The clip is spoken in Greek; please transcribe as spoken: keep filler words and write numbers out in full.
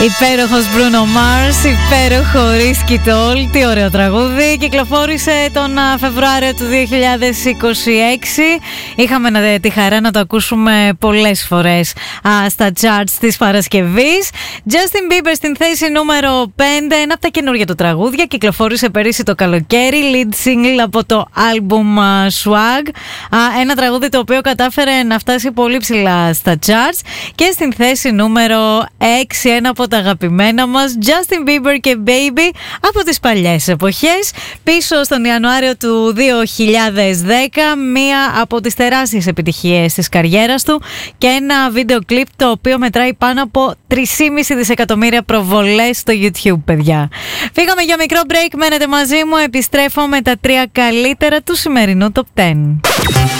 Υπέροχος Bruno Mars, υπέροχο Risky Toll. Τι ωραίο τραγούδι. Κυκλοφόρησε τον Φεβρουάριο του δύο χιλιάδες είκοσι έξι. Είχαμε τη χαρά να το ακούσουμε πολλές φορές α, στα charts της Παρασκευής. Justin Bieber στην θέση νούμερο πέντε. Ένα από τα καινούργια του τραγούδια. Κυκλοφόρησε πέρυσι το καλοκαίρι. Lead single από το album uh, Swag. Α, ένα τραγούδι το οποίο κατάφερε να φτάσει πολύ ψηλά στα charts. Και στην θέση νούμερο έξι, ένα από τα αγαπημένα μας, Justin Bieber και Baby, από τις παλιές εποχές, πίσω στον Ιανουάριο του δύο χιλιάδες δέκα, μία από τις τεράστιες επιτυχίες της καριέρας του και ένα βίντεο κλιπ το οποίο μετράει πάνω από τρία κόμμα πέντε δισεκατομμύρια προβολές στο YouTube, παιδιά. Φύγαμε για μικρό break, μένετε μαζί μου, επιστρέφω με τα τρία καλύτερα του σημερινού Top δέκα.